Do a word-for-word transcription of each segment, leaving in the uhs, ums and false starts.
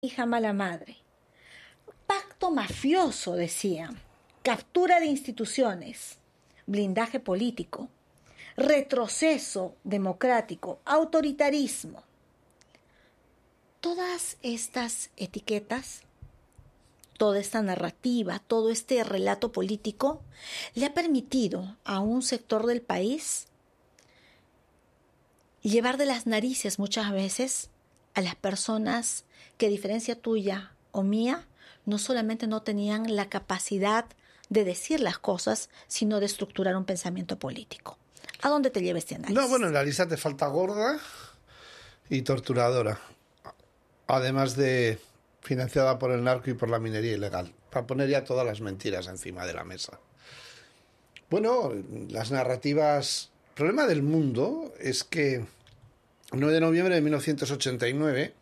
hija mala madre. Pacto mafioso, decían. Captura de instituciones. Blindaje político. Retroceso democrático. Autoritarismo. Todas estas etiquetas, toda esta narrativa, todo este relato político le ha permitido a un sector del país llevar de las narices muchas veces a las personas que, a diferencia tuya o mía, no solamente no tenían la capacidad de decir las cosas, sino de estructurar un pensamiento político. ¿A dónde te lleva este análisis? No, bueno, en la lista te falta gorda y torturadora, además de financiada por el narco y por la minería ilegal, para poner ya todas las mentiras encima de la mesa. Bueno, las narrativas... El problema del mundo es que el nueve de noviembre de mil novecientos ochenta y nueve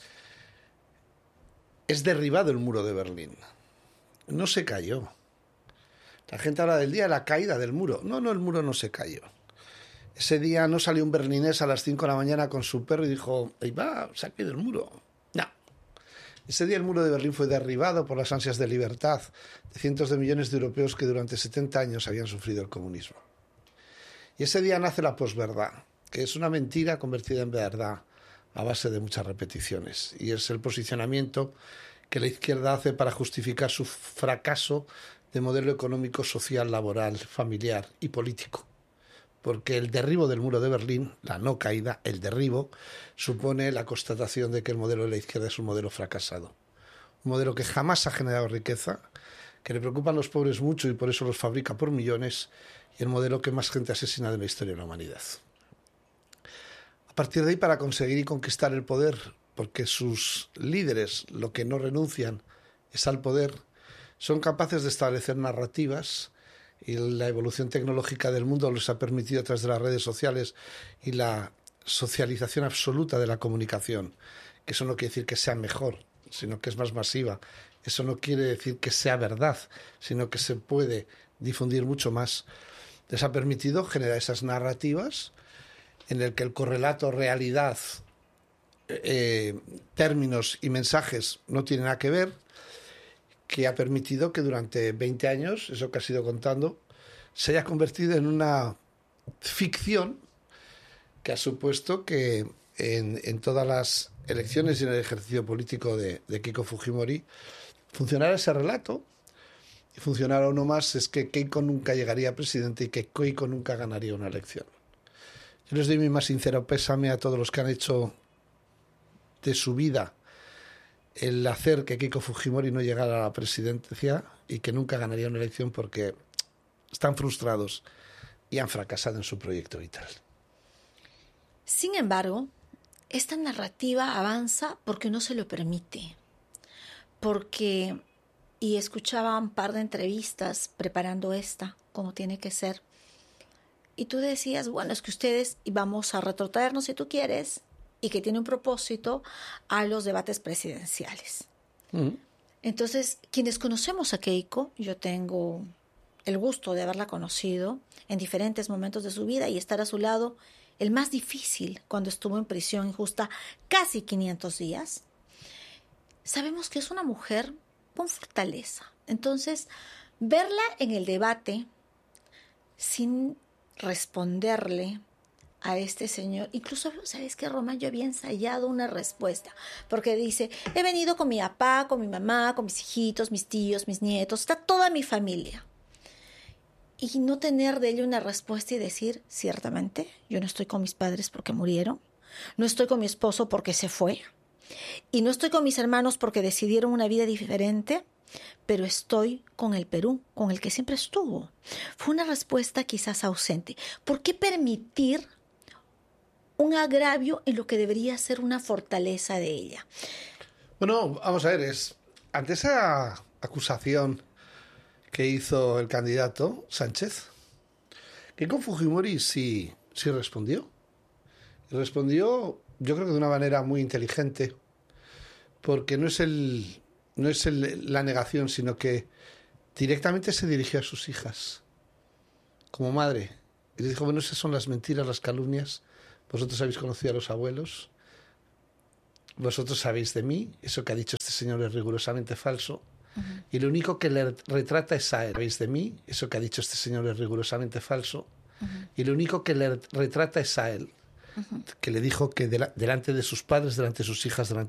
es derribado el muro de Berlín. No se cayó. La gente habla del día de la caída del muro. No, no, el muro no se cayó. Ese día no salió un berlinés a las cinco de la mañana con su perro y dijo, ahí va, se ha caído el muro. No. Ese día el muro de Berlín fue derribado por las ansias de libertad de cientos de millones de europeos que durante setenta años habían sufrido el comunismo. Y ese día nace la posverdad, que es una mentira convertida en verdad a base de muchas repeticiones. Y es el posicionamiento que la izquierda hace para justificar su fracaso de modelo económico, social, laboral, familiar y político. Porque el derribo del muro de Berlín, la no caída, el derribo, supone la constatación de que el modelo de la izquierda es un modelo fracasado. Un modelo que jamás ha generado riqueza, que le preocupan los pobres mucho y por eso los fabrica por millones, y el modelo que más gente asesina de la historia de la humanidad. A partir de ahí, para conseguir y conquistar el poder, porque sus líderes lo que no renuncian es al poder, son capaces de establecer narrativas, y la evolución tecnológica del mundo les ha permitido, a través de las redes sociales y la socialización absoluta de la comunicación, que eso no quiere decir que sea mejor, sino que es más masiva. Eso no quiere decir que sea verdad, sino que se puede difundir mucho más. Les ha permitido generar esas narrativas en el que el correlato realidad, eh, términos y mensajes no tienen nada que ver, que ha permitido que durante veinte años, eso que has ido contando, se haya convertido en una ficción que ha supuesto que en, en todas las elecciones y en el ejercicio político de, de Keiko Fujimori funcionara ese relato. Y funcionara uno más, es que Keiko nunca llegaría a presidente y que Keiko nunca ganaría una elección. Yo les doy mi más sincero pésame a todos los que han hecho de su vida el hacer que Keiko Fujimori no llegara a la presidencia y que nunca ganaría una elección, porque están frustrados y han fracasado en su proyecto vital. Sin embargo, esta narrativa avanza porque no se lo permite. Porque... Y escuchaba un par de entrevistas preparando esta, como tiene que ser. Y tú decías, bueno, es que ustedes, y vamos a retrotraernos si tú quieres, y que tiene un propósito a los debates presidenciales. Mm. Entonces, quienes conocemos a Keiko, yo tengo el gusto de haberla conocido en diferentes momentos de su vida y estar a su lado, el más difícil, cuando estuvo en prisión injusta casi quinientos días, sabemos que es una mujer con fortaleza. Entonces, verla en el debate sin responderle a este señor, incluso, ¿sabes qué, Román? Yo había ensayado una respuesta, porque dice, he venido con mi papá, con mi mamá, con mis hijitos, mis tíos, mis nietos, está toda mi familia. Y no tener de ella una respuesta y decir, ciertamente, yo no estoy con mis padres porque murieron, no estoy con mi esposo porque se fue, y no estoy con mis hermanos porque decidieron una vida diferente, pero estoy con el Perú, con el que siempre estuvo. Fue una respuesta quizás ausente. ¿Por qué permitir un agravio en lo que debería ser una fortaleza de ella? Bueno, vamos a ver, es ante esa acusación que hizo el candidato Sánchez, Keiko Fujimori sí, sí respondió. Y respondió, yo creo que de una manera muy inteligente, porque no es, el, no es el, la negación, sino que directamente se dirigió a sus hijas como madre. Y les dijo, bueno, esas son las mentiras, las calumnias. Vosotros habéis conocido a los abuelos. vosotros sabéis de mí, eso que ha dicho este señor es rigurosamente falso, uh-huh. y lo único que le retrata es a él. ¿Sabéis de mí? Eso que ha dicho este señor es rigurosamente falso, uh-huh. y lo único que le retrata es a él, uh-huh. que le dijo que de la, delante de sus padres, delante de sus hijas, delante